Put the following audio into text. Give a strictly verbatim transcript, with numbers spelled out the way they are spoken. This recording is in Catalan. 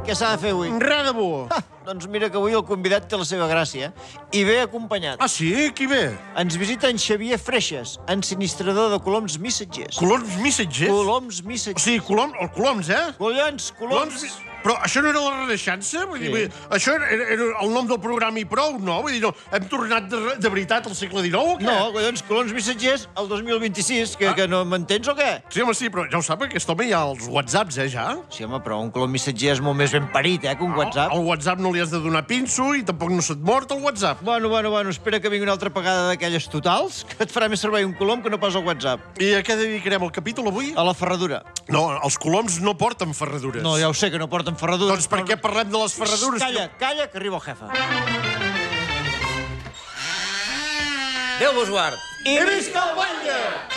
què s'ha de fer avui? Res de bo. Ah, doncs mira que avui el convidat té la seva gràcia i ve acompanyat. Ah, sí? Qui ve? Ens visita en Xavier Freixes, ensinistrador de coloms missatgers. Coloms missatgers? Coloms O missatgers. sigui, colom, el coloms, eh? Collons, coloms... Coloms... Però això no era la Renaixença? Vull dir, Sí. vull dir, això era, era el nom del programa i prou, no? Vull dir, no, hem tornat de, de veritat al segle dinou o què? No, collons, coloms missatgers el dos mil vint-i-sis, que, Ah. que no m'entens o què? Sí, home, sí, però ja ho sap, aquest home hi ha els whatsapps, eh, ja? Sí, home, però un colom missatger és molt més ben parit, eh, que un WhatsApp. Al WhatsApp no li has de donar pinso i tampoc no se't mort el WhatsApp. Bueno, bueno, bueno, espera que vingui una altra pagada d'aquelles totals, que et farà més servei un colom que no pas el WhatsApp. I a què dedicarem el capítol avui? A la ferradura. No, els coloms no porten ferradures. No, ja ho sé, que no porten ferradures. Doncs per què parlem de les ferradures? Calla, calla, que arriba el jefe. Déu vos guard. I visca el batlle!